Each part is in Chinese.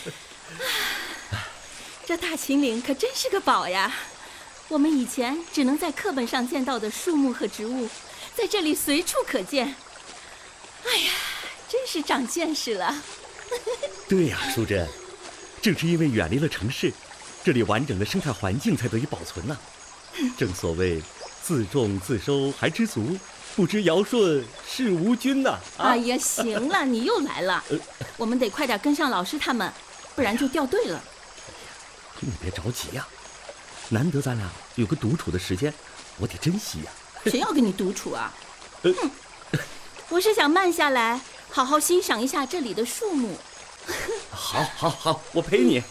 这大秦岭可真是个宝呀！我们以前只能在课本上见到的树木和植物，在这里随处可见。哎呀，真是长见识了。 对呀，淑珍，正是因为远离了城市，这里完整的生态环境才得以保存呢。正所谓自种自收还知足，不知尧舜是吾君呐。 哎呀，行了，你又来了，我们得快点跟上老师他们，不然就掉队了。 你别着急呀，难得咱俩有个独处的时间，我得珍惜呀。 谁要跟你独处啊？我是想慢下来，好好欣赏一下这里的树木。 好，我陪你。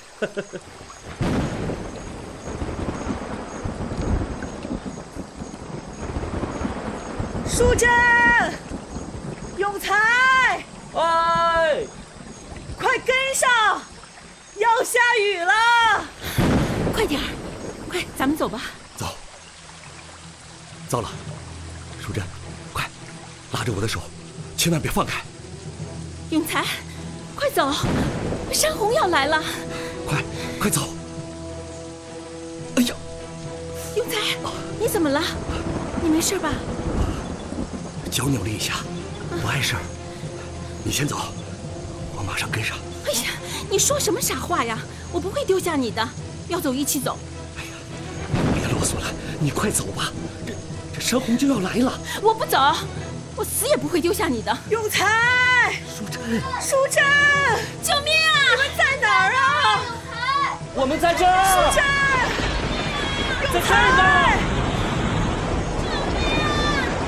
淑珍，永才， 哎， 快跟上，要下雨了。 快点儿，快，咱们走吧。 走。糟了，淑珍，快拉着我的手，千万别放开。 永才，快走，山洪要来了。 快走。哎呀， 永才，你怎么了？你没事吧？ 脚扭了一下，不碍事儿。你先走，我马上跟上。 哎呀，你说什么傻话呀！我不会丢下你的，要走一起走。 哎呀，别啰嗦了，你快走吧，这山洪就要来了。 我不走，我死也不会丢下你的。 永才， 淑珍， 救命啊！ 你们在哪儿啊？ 我们在这儿， 淑珍， 在这儿呢。